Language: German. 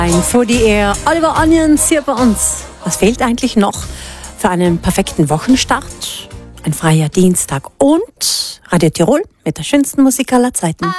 Ein For the Air, Oliver Onions hier bei uns. Was fehlt eigentlich noch für einen perfekten Wochenstart? Ein freier Dienstag und Radio Tirol mit der schönsten Musik aller Zeiten.